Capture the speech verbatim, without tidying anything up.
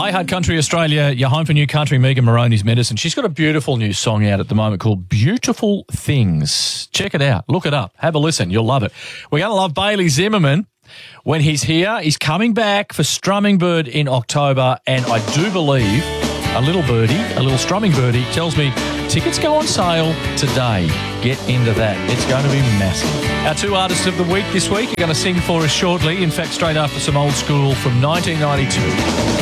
Play Hard Country Australia, you're home for new country, Megan Moroney's Medicine. She's got a beautiful new song out at the moment called Beautiful Things. Check it out. Look it up. Have a listen. You'll love it. We're going to love Bailey Zimmerman when he's here. He's coming back for Strumming Bird in October, and I do believe a little birdie, a little strumming birdie, tells me tickets go on sale today. Get into that. It's going to be massive. Our two artists of the week this week are going to sing for us shortly. In fact, straight after some old school from nineteen ninety-two.